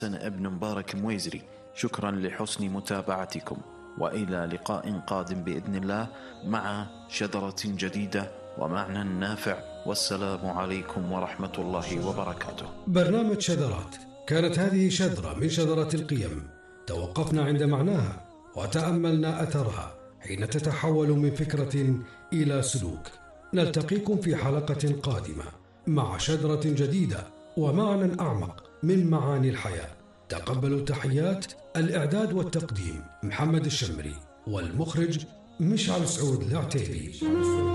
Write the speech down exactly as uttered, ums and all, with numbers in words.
ابن مبارك مويزري. شكرا لحسن متابعتكم، وإلى لقاء قادم بإذن الله مع شذرة جديدة ومعنى نافع، والسلام عليكم ورحمة الله وبركاته. برنامج شذرات، كانت هذه شذرة من شذرات القيم، توقفنا عند معناها وتأملنا أثرها حين تتحول من فكرة إلى سلوك. نلتقيكم في حلقة قادمة مع شذرة جديدة ومعنى أعمق من معاني الحياة. تقبلوا تحيات الإعداد والتقديم محمد الشمري، والمخرج مشعل سعود العتيبي.